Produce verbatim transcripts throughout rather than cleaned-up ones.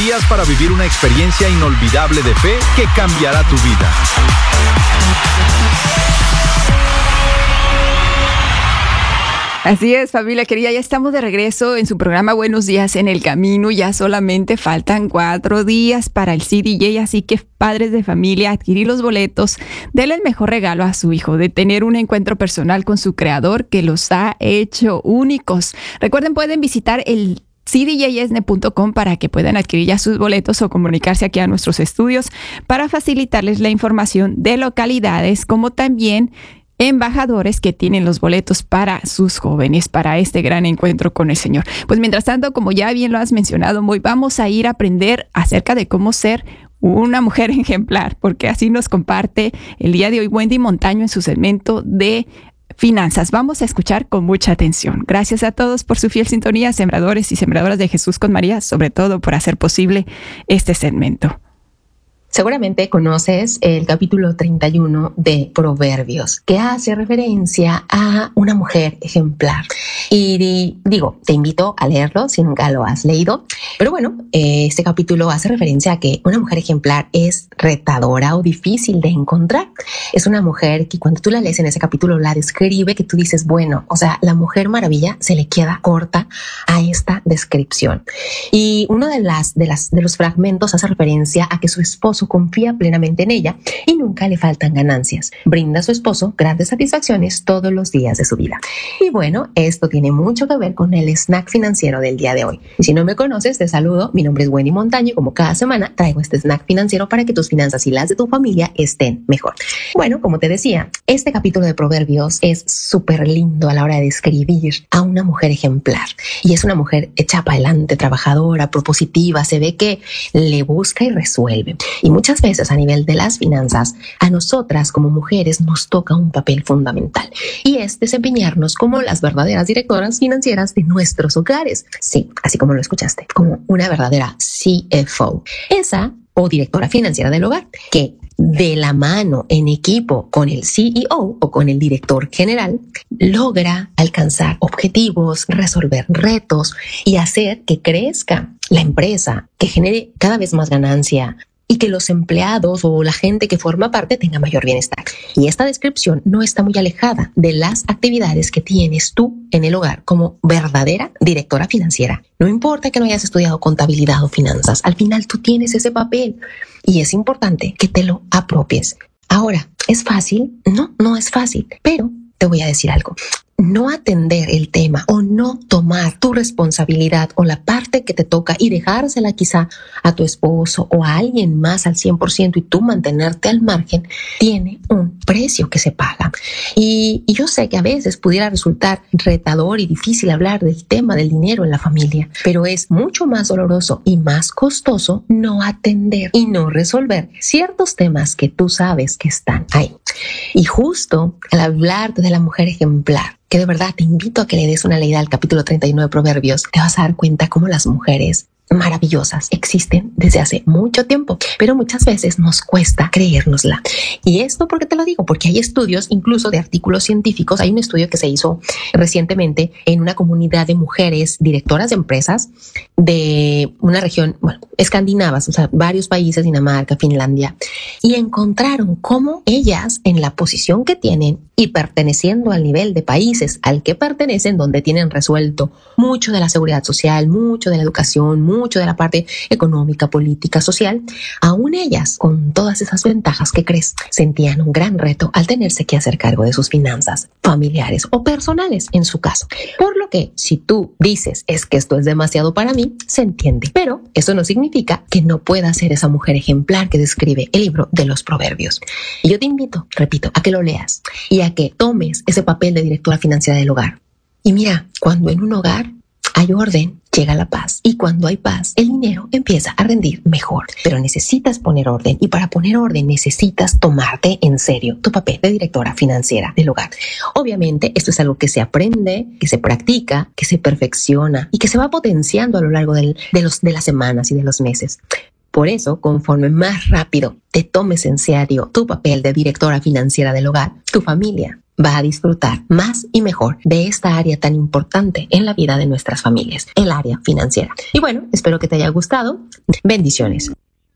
días para vivir una experiencia inolvidable de fe que cambiará tu vida. Así es, familia querida, ya estamos de regreso en su programa Buenos Días en el Camino. Ya solamente faltan cuatro días para el C D J, así que padres de familia, adquirir los boletos, denle el mejor regalo a su hijo, de tener un encuentro personal con su creador que los ha hecho únicos. Recuerden, pueden visitar el c d j s n punto com para que puedan adquirir ya sus boletos o comunicarse aquí a nuestros estudios para facilitarles la información de localidades, como también embajadores que tienen los boletos para sus jóvenes, para este gran encuentro con el Señor. Pues mientras tanto, como ya bien lo has mencionado, Moy, vamos a ir a aprender acerca de cómo ser una mujer ejemplar, porque así nos comparte el día de hoy Wendy Montaño en su segmento de finanzas. Vamos a escuchar con mucha atención. Gracias a todos por su fiel sintonía, sembradores y sembradoras de Jesús con María, sobre todo por hacer posible este segmento. Seguramente conoces el capítulo treinta y uno de Proverbios, que hace referencia a una mujer ejemplar. Y digo, te invito a leerlo si nunca lo has leído. Pero bueno, este capítulo hace referencia a que una mujer ejemplar es retadora o difícil de encontrar. Es una mujer que cuando tú la lees en ese capítulo la describe, que tú dices, bueno, o sea, la Mujer Maravilla se le queda corta a esta descripción. Y uno de, las, de, las, de los fragmentos hace referencia a que su esposo confía plenamente en ella y nunca le faltan ganancias. Brinda a su esposo grandes satisfacciones todos los días de su vida. Y bueno, esto tiene mucho que ver con el snack financiero del día de hoy. Y si no me conoces, te saludo. Mi nombre es Wendy Montaño y como cada semana traigo este snack financiero para que tus finanzas y las de tu familia estén mejor. Bueno, como te decía, este capítulo de Proverbios es súper lindo a la hora de describir a una mujer ejemplar. Y es una mujer hecha para adelante, trabajadora, propositiva, se ve que le busca y resuelve. Y muchas veces a nivel de las finanzas, a nosotras como mujeres nos toca un papel fundamental y es desempeñarnos como las verdaderas directoras financieras de nuestros hogares. Sí, así como lo escuchaste, como una verdadera C F O. Esa o directora financiera del hogar, que de la mano en equipo con el C E O o con el director general, logra alcanzar objetivos, resolver retos y hacer que crezca la empresa, que genere cada vez más ganancia y que los empleados o la gente que forma parte tenga mayor bienestar. Y esta descripción no está muy alejada de las actividades que tienes tú en el hogar como verdadera directora financiera. No importa que no hayas estudiado contabilidad o finanzas, al final tú tienes ese papel y es importante que te lo apropies. Ahora, ¿es fácil? No, no es fácil, pero te voy a decir algo. No atender el tema o no tomar tu responsabilidad o la parte que te toca y dejársela quizá a tu esposo o a alguien más al cien por ciento y tú mantenerte al margen, tiene un precio que se paga. Y, y yo sé que a veces pudiera resultar retador y difícil hablar del tema del dinero en la familia, pero es mucho más doloroso y más costoso no atender y no resolver ciertos temas que tú sabes que están ahí. Y justo al hablar de la mujer ejemplar, que de verdad te invito a que le des una leída al capítulo treinta y nueve de Proverbios, te vas a dar cuenta cómo las mujeres maravillosas existen desde hace mucho tiempo, pero muchas veces nos cuesta creérnosla. Y esto, ¿por qué te lo digo? Porque hay estudios, incluso de artículos científicos. Hay un estudio que se hizo recientemente en una comunidad de mujeres directoras de empresas de una región, bueno, escandinavas, o sea, varios países, Dinamarca, Finlandia, y encontraron cómo ellas, en la posición que tienen y perteneciendo al nivel de países al que pertenecen, donde tienen resuelto mucho de la seguridad social, mucho de la educación, mucho de la parte económica, política, social, aún ellas, con todas esas ventajas que crees, sentían un gran reto al tenerse que hacer cargo de sus finanzas familiares o personales en su caso. Por lo que, si tú dices, es que esto es demasiado para mí, se entiende. Pero eso no significa que no pueda ser esa mujer ejemplar que describe el libro de los Proverbios. Y yo te invito, repito, a que lo leas y a que tomes ese papel de directora financiera del hogar. Y mira, cuando en un hogar hay orden, llega la paz. Y cuando hay paz, el dinero empieza a rendir mejor. Pero necesitas poner orden. Y para poner orden necesitas tomarte en serio tu papel de directora financiera del hogar. Obviamente, esto es algo que se aprende, que se practica, que se perfecciona y que se va potenciando a lo largo del, de, los, de las semanas y de los meses. Por eso, conforme más rápido te tomes en serio tu papel de directora financiera del hogar, tu familia va a disfrutar más y mejor de esta área tan importante en la vida de nuestras familias, el área financiera. Y bueno, espero que te haya gustado. Bendiciones.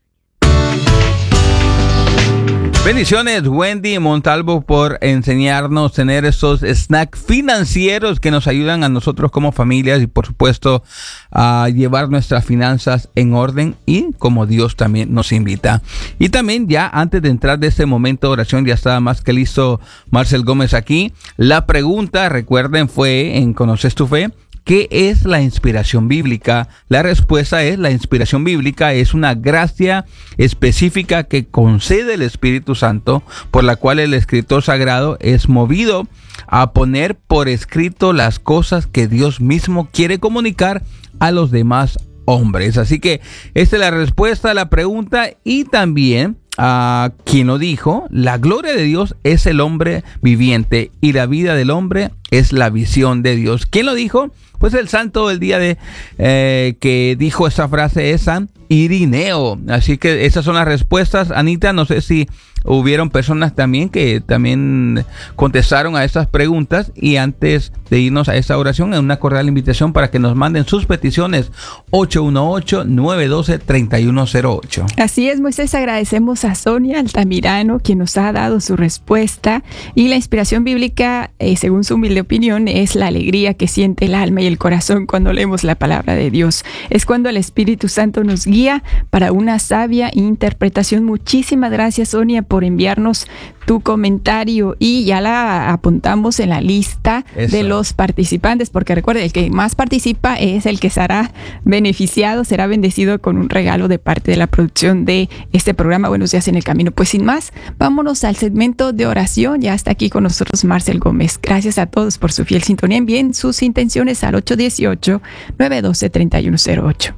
Bendiciones, Wendy Montalvo, por enseñarnos a tener esos snacks financieros que nos ayudan a nosotros como familias y, por supuesto, a llevar nuestras finanzas en orden y como Dios también nos invita. Y también, ya antes de entrar de este momento de oración, ya estaba más que listo Marcel Gómez aquí. La pregunta, recuerden, fue en ¿Conoces tu fe? ¿Qué es la inspiración bíblica? La respuesta es: la inspiración bíblica es una gracia específica que concede el Espíritu Santo, por la cual el escritor sagrado es movido a poner por escrito las cosas que Dios mismo quiere comunicar a los demás hombres. Así que esta es la respuesta a la pregunta. Y también a quien lo dijo: la gloria de Dios es el hombre viviente y la vida del hombre es la visión de Dios. ¿Quién lo dijo? Pues el santo del día de eh, que dijo esa frase es San Irineo. Así que esas son las respuestas. Anita, no sé si hubieron personas también que también contestaron a estas preguntas. Y antes de irnos a esta oración, una cordial invitación para que nos manden sus peticiones: ocho uno ocho, nueve uno dos, tres uno cero ocho. Así es, Moisés, agradecemos a Sonia Altamirano, quien nos ha dado su respuesta. Y la inspiración bíblica, eh, según su humilde opinión, es la alegría que siente el alma y el corazón cuando leemos la palabra de Dios. Es cuando el Espíritu Santo nos guía para una sabia interpretación. Muchísimas gracias, Sonia, por enviarnos tu comentario, y ya la apuntamos en la lista Eso. de los participantes, porque recuerden, el que más participa es el que será beneficiado, será bendecido con un regalo de parte de la producción de este programa Buenos Días en el Camino. Pues sin más, vámonos al segmento de oración. Ya está aquí con nosotros Marcel Gómez. Gracias a todos por su fiel sintonía. Envíen sus intenciones al ocho uno ocho, nueve uno dos, tres uno cero ocho.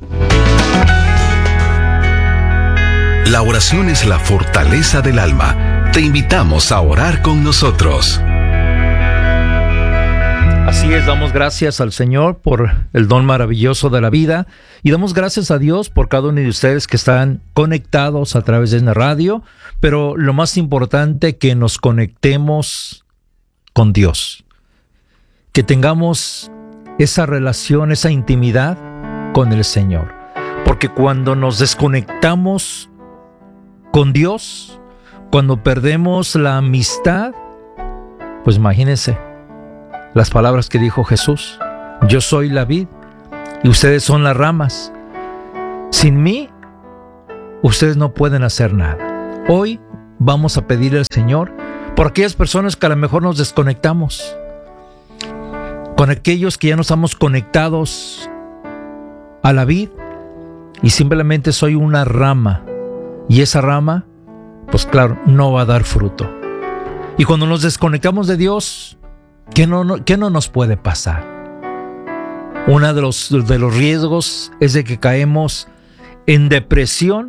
La oración es la fortaleza del alma. Te invitamos a orar con nosotros. Así es, damos gracias al Señor por el don maravilloso de la vida, y damos gracias a Dios por cada uno de ustedes que están conectados a través de la radio, pero lo más importante, que nos conectemos con Dios, que tengamos esa relación, esa intimidad con el Señor, porque cuando nos desconectamos con Dios, cuando perdemos la amistad, pues imagínense las palabras que dijo Jesús: yo soy la vid y ustedes son las ramas. Sin mí, ustedes no pueden hacer nada. Hoy vamos a pedirle al Señor por aquellas personas que a lo mejor nos desconectamos, con aquellos que ya no estamos conectados a la vid y simplemente soy una rama, y esa rama, pues claro, no va a dar fruto. Y cuando nos desconectamos de Dios, ¿qué no, no, qué no nos puede pasar? Uno de los, de los riesgos es de que caemos en depresión.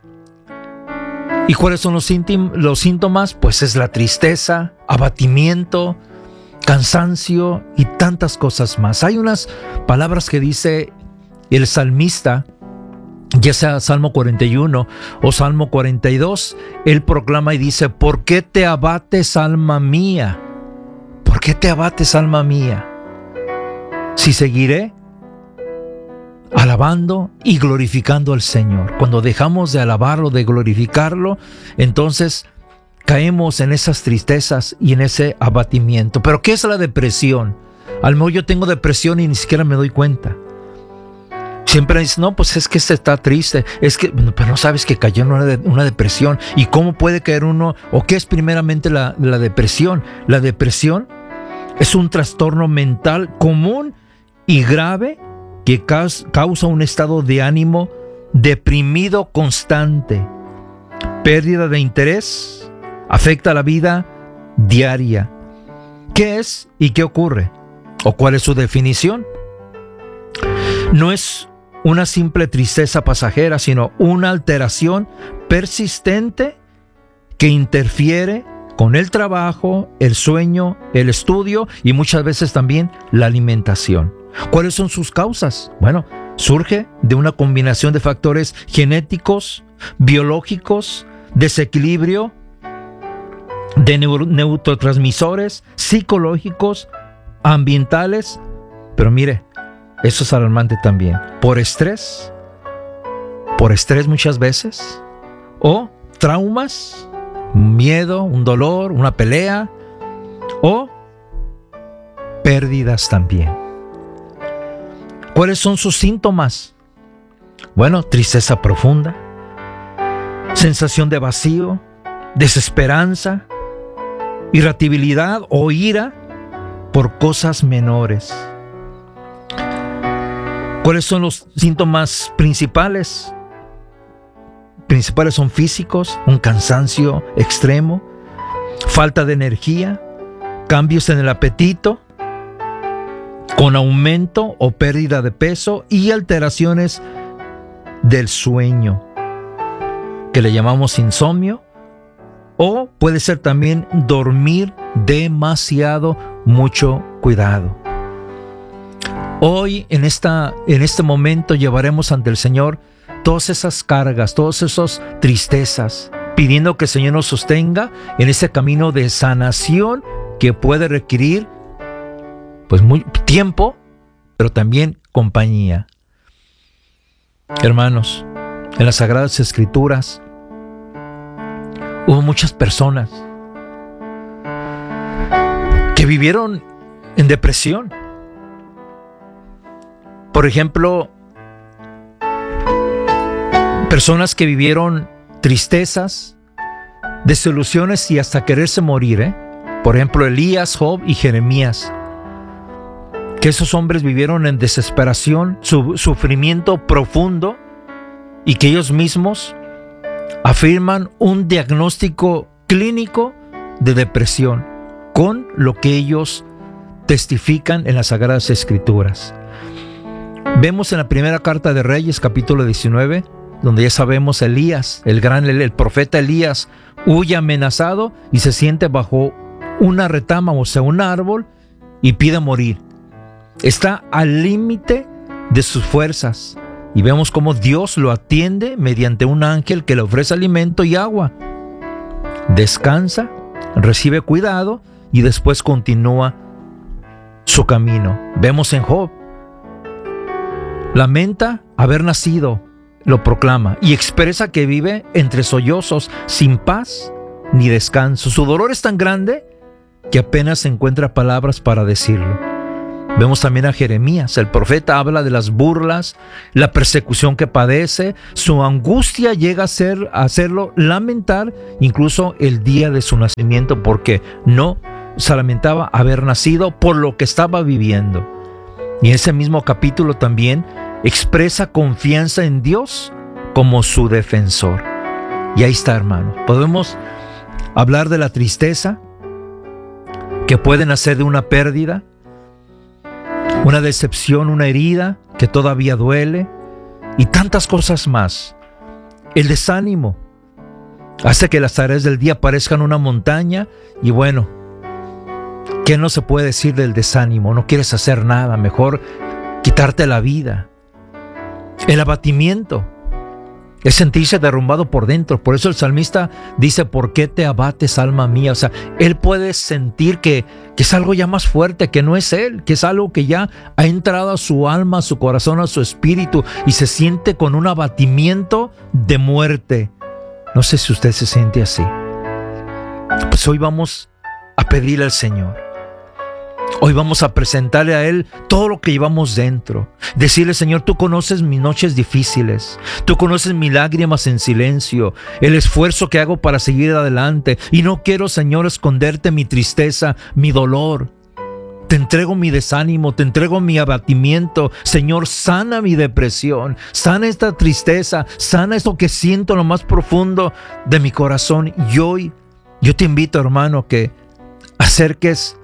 ¿Y cuáles son los, íntim, los síntomas? Pues es la tristeza, abatimiento, cansancio y tantas cosas más. Hay unas palabras que dice el salmista, ya sea Salmo cuarenta y uno o Salmo cuarenta y dos, él proclama y dice: ¿por qué te abates, alma mía? ¿Por qué te abates, alma mía? Si seguiré alabando y glorificando al Señor. Cuando dejamos de alabarlo, de glorificarlo, entonces caemos en esas tristezas y en ese abatimiento. ¿Pero qué es la depresión? A lo mejor yo tengo depresión y ni siquiera me doy cuenta. Siempre dicen: no, pues es que este está triste, es que, pero no sabes que cayó en una, de, una depresión. ¿Y cómo puede caer uno? ¿O qué es primeramente la, la depresión? La depresión es un trastorno mental común y grave que causa un estado de ánimo deprimido constante, pérdida de interés, afecta la vida diaria. ¿Qué es y qué ocurre? ¿O cuál es su definición? No es una simple tristeza pasajera, sino una alteración persistente que interfiere con el trabajo, el sueño, el estudio y muchas veces también la alimentación. ¿Cuáles son sus causas? Bueno, surge de una combinación de factores genéticos, biológicos, desequilibrio de neuro, neurotransmisores psicológicos, ambientales, pero mire, eso es alarmante también, por estrés, por estrés muchas veces, o traumas, miedo, un dolor, una pelea, o pérdidas también. ¿Cuáles son sus síntomas? Bueno, tristeza profunda, sensación de vacío, desesperanza, irritabilidad o ira por cosas menores. ¿Cuáles son los síntomas principales? Principales son físicos, un cansancio extremo, falta de energía, cambios en el apetito, con aumento o pérdida de peso y alteraciones del sueño, que le llamamos insomnio, o puede ser también dormir demasiado. Mucho cuidado. Hoy, en, esta, en este momento, llevaremos ante el Señor todas esas cargas, todas esas tristezas, pidiendo que el Señor nos sostenga en ese camino de sanación que puede requerir pues muy tiempo, pero también compañía. Hermanos, en las Sagradas Escrituras hubo muchas personas que vivieron en depresión. Por ejemplo, personas que vivieron tristezas, desilusiones y hasta quererse morir, ¿eh? Por ejemplo, Elías, Job y Jeremías. Que esos hombres vivieron en desesperación, su, sufrimiento profundo, y que ellos mismos afirman un diagnóstico clínico de depresión con lo que ellos testifican en las Sagradas Escrituras. Vemos en la primera carta de Reyes, capítulo diecinueve, donde ya sabemos Elías, el gran el profeta Elías, huye amenazado y se siente bajo una retama, o sea, un árbol, y pide morir. Está al límite de sus fuerzas. Y vemos cómo Dios lo atiende mediante un ángel que le ofrece alimento y agua. Descansa, recibe cuidado y después continúa su camino. Vemos en Job. Lamenta haber nacido, lo proclama, y expresa que vive entre sollozos, sin paz ni descanso. Su dolor es tan grande que apenas encuentra palabras para decirlo. Vemos también a Jeremías, el profeta habla de las burlas, la persecución que padece, su angustia llega a, ser, a hacerlo lamentar incluso el día de su nacimiento, porque no se lamentaba haber nacido por lo que estaba viviendo. Y en ese mismo capítulo también expresa confianza en Dios como su defensor. Y ahí está, hermano. Podemos hablar de la tristeza que puede nacer de una pérdida, una decepción, una herida que todavía duele y tantas cosas más. El desánimo hace que las tareas del día parezcan una montaña y bueno, ¿qué no se puede decir del desánimo? No quieres hacer nada, mejor quitarte la vida. El abatimiento es sentirse derrumbado por dentro. Por eso el salmista dice, ¿por qué te abates, alma mía? O sea, él puede sentir que, que es algo ya más fuerte, que no es él, que es algo que ya ha entrado a su alma, a su corazón, a su espíritu, y se siente con un abatimiento de muerte. No sé si usted se siente así. Pues hoy vamos a pedirle al Señor. Hoy vamos a presentarle a Él todo lo que llevamos dentro. Decirle, Señor, tú conoces mis noches difíciles. Tú conoces mis lágrimas en silencio. El esfuerzo que hago para seguir adelante. Y no quiero, Señor, esconderte mi tristeza, mi dolor. Te entrego mi desánimo, te entrego mi abatimiento. Señor, sana mi depresión. Sana esta tristeza. Sana esto que siento en lo más profundo de mi corazón. Y hoy yo te invito, hermano, que acerques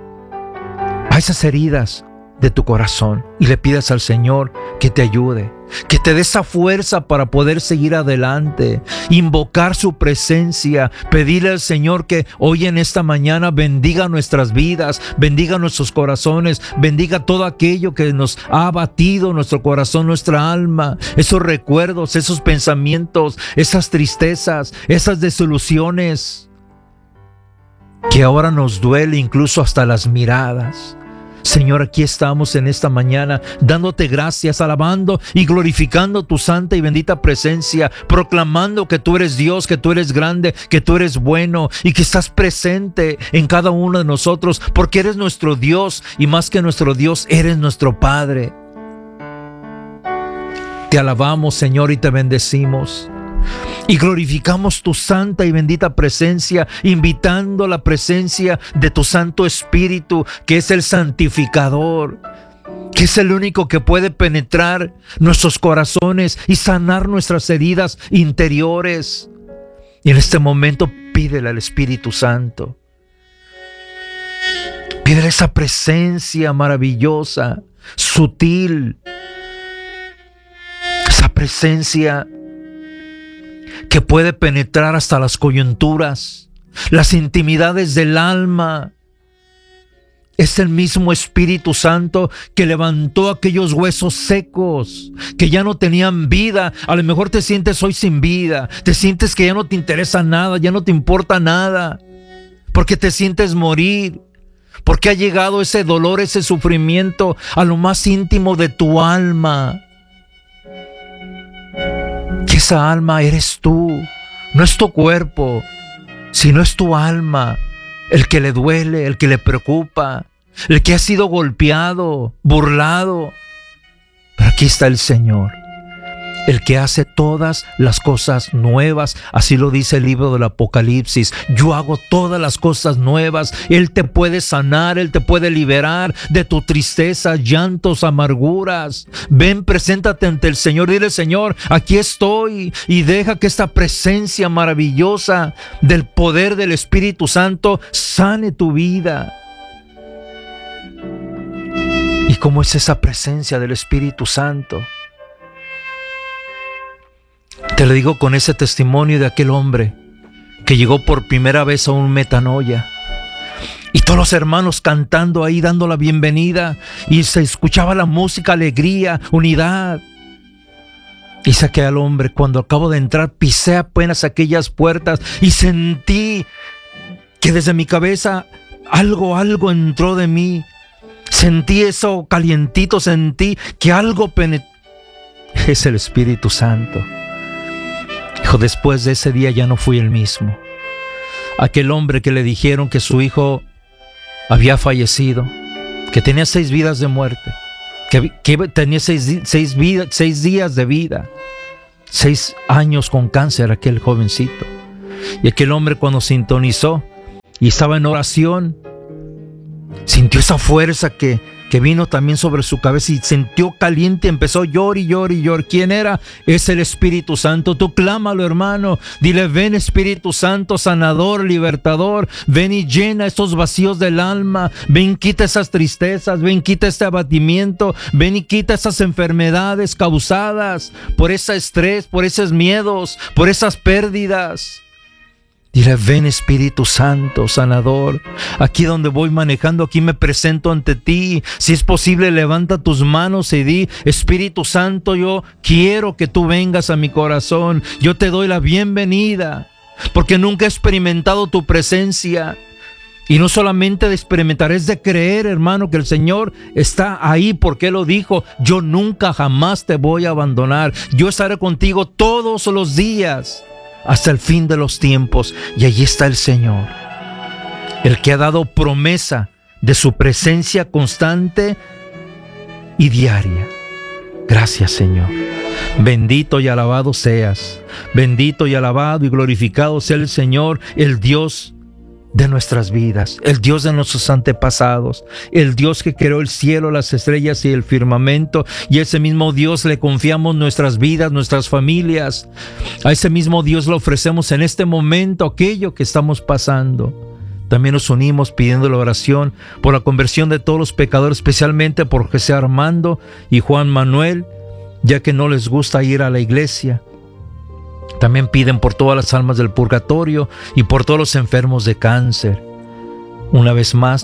a esas heridas de tu corazón y le pidas al Señor que te ayude, que te dé esa fuerza para poder seguir adelante, invocar su presencia, pedirle al Señor que hoy en esta mañana bendiga nuestras vidas, bendiga nuestros corazones, bendiga todo aquello que nos ha abatido nuestro corazón, nuestra alma, esos recuerdos, esos pensamientos, esas tristezas, esas desilusiones. que ahora nos duele incluso hasta las miradas. Señor, aquí estamos en esta mañana dándote gracias, alabando y glorificando tu santa y bendita presencia, proclamando que tú eres Dios, que tú eres grande, que tú eres bueno y que estás presente en cada uno de nosotros, porque eres nuestro Dios y más que nuestro Dios, eres nuestro Padre. Te alabamos, Señor, y te bendecimos. Y glorificamos tu santa y bendita presencia, invitando la presencia de tu Santo Espíritu, que es el santificador, que es el único que puede penetrar nuestros corazones y sanar nuestras heridas interiores. Y en este momento pídele al Espíritu Santo. Pídele esa presencia maravillosa, sutil, esa presencia que puede penetrar hasta las coyunturas, las intimidades del alma. Es el mismo Espíritu Santo que levantó aquellos huesos secos que ya no tenían vida. A lo mejor te sientes hoy sin vida, te sientes que ya no te interesa nada, ya no te importa nada, porque te sientes morir, porque ha llegado ese dolor, ese sufrimiento a lo más íntimo de tu alma. Que esa alma eres tú, no es tu cuerpo, sino es tu alma, el que le duele, el que le preocupa, el que ha sido golpeado, burlado. Pero aquí está el Señor, el que hace todas las cosas nuevas. Así lo dice el libro del Apocalipsis. Yo hago todas las cosas nuevas. Él te puede sanar, Él te puede liberar de tu tristeza, llantos, amarguras. Ven, preséntate ante el Señor. Dile: Señor, aquí estoy. Y deja que esta presencia maravillosa del poder del Espíritu Santo sane tu vida. ¿Y cómo es esa presencia del Espíritu Santo? Te lo digo con ese testimonio de aquel hombre que llegó por primera vez a un metanoia. Y todos los hermanos cantando ahí, dando la bienvenida. Y se escuchaba la música, alegría, unidad. Y saqué al hombre, cuando acabo de entrar, pisé apenas aquellas puertas y sentí que desde mi cabeza algo, algo entró de mí. Sentí eso calientito, sentí que algo penetró. Es el Espíritu Santo. Hijo, después de ese día ya no fui el mismo. Aquel hombre que le dijeron que su hijo había fallecido, que tenía seis vidas de muerte, que, que tenía seis, seis, vida, seis días de vida, seis años con cáncer, aquel jovencito. Y aquel hombre, cuando sintonizó y estaba en oración, sintió esa fuerza que, que vino también sobre su cabeza y sintió caliente, empezó a llorar y llorar y llorar. ¿Quién era? Es el Espíritu Santo. Tú clámalo, hermano. Dile: ven, Espíritu Santo, sanador, libertador. Ven y llena estos vacíos del alma. Ven, quita esas tristezas. Ven, quita este abatimiento. Ven y quita esas enfermedades causadas por ese estrés, por esos miedos, por esas pérdidas. Dile: ven, Espíritu Santo, sanador. Aquí donde voy manejando, aquí me presento ante ti. Si es posible, levanta tus manos y di: Espíritu Santo, yo quiero que tú vengas a mi corazón. Yo te doy la bienvenida, porque nunca he experimentado tu presencia. Y no solamente de experimentar, es de creer, hermano, que el Señor está ahí, porque Él lo dijo: yo nunca jamás te voy a abandonar. Yo estaré contigo todos los días, hasta el fin de los tiempos. Y allí está el Señor, el que ha dado promesa de su presencia constante y diaria. Gracias, Señor. Bendito y alabado seas. Bendito y alabado y glorificado sea el Señor, el Dios de nuestras vidas, el Dios de nuestros antepasados, el Dios que creó el cielo, las estrellas y el firmamento. Y a ese mismo Dios le confiamos nuestras vidas, nuestras familias. A ese mismo Dios le ofrecemos en este momento aquello que estamos pasando. También nos unimos pidiendo la oración por la conversión de todos los pecadores, especialmente por José Armando y Juan Manuel, ya que no les gusta ir a la iglesia. También piden por todas las almas del purgatorio y por todos los enfermos de cáncer. Una vez más,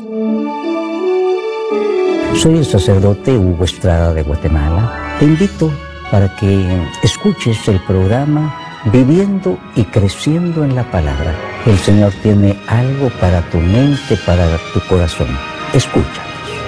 soy el sacerdote Hugo Estrada de Guatemala. Te invito para que escuches el programa Viviendo y Creciendo en la Palabra. El Señor tiene algo para tu mente, para tu corazón. Escucha.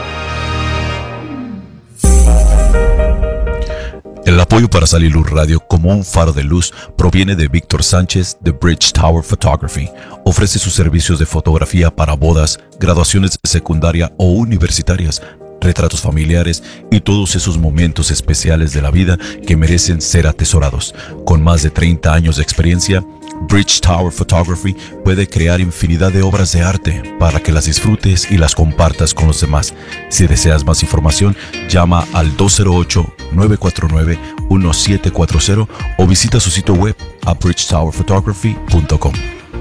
El apoyo para Saliluz Radio como un faro de luz proviene de Víctor Sánchez de Bridge Tower Photography. Ofrece sus servicios de fotografía para bodas, graduaciones de secundaria o universitarias, retratos familiares y todos esos momentos especiales de la vida que merecen ser atesorados. Con más de treinta años de experiencia, Bridge Tower Photography puede crear infinidad de obras de arte para que las disfrutes y las compartas con los demás. Si deseas más información, llama al dos cero ocho, nueve cuatro nueve, uno siete cuatro cero o visita su sitio web a bridge tower photography punto com.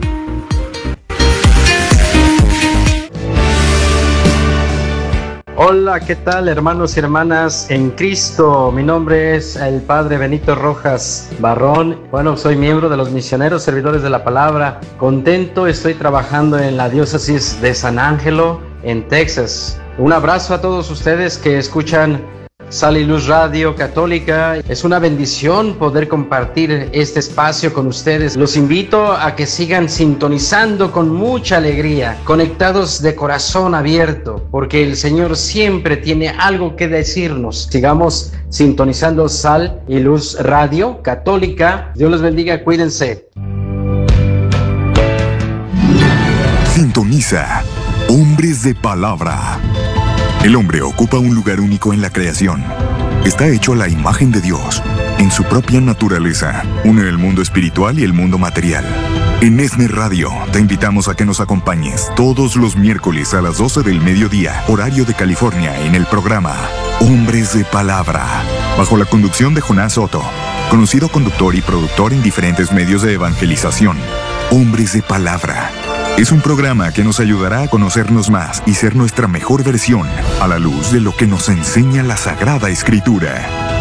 Hola, ¿qué tal, hermanos y hermanas en Cristo? Mi nombre es el Padre Benito Rojas Barrón. Bueno, soy miembro de los Misioneros Servidores de la Palabra. Contento, estoy trabajando en la diócesis de San Ángelo, en Texas. Un abrazo a todos ustedes que escuchan Saliluz Radio Católica. Es una bendición poder compartir este espacio con ustedes. Los invito a que sigan sintonizando con mucha alegría, conectados de corazón abierto, porque el Señor siempre tiene algo que decirnos. Sigamos sintonizando Sal y Luz Radio Católica. Dios los bendiga, cuídense. Sintoniza Hombres de Palabra. El hombre ocupa un lugar único en la creación. Está hecho a la imagen de Dios. En su propia naturaleza, une el mundo espiritual y el mundo material. En ESNE Radio, te invitamos a que nos acompañes todos los miércoles a las doce del mediodía, horario de California, en el programa Hombres de Palabra, bajo la conducción de Jonás Soto, conocido conductor y productor en diferentes medios de evangelización. Hombres de Palabra. Es un programa que nos ayudará a conocernos más y ser nuestra mejor versión a la luz de lo que nos enseña la Sagrada Escritura.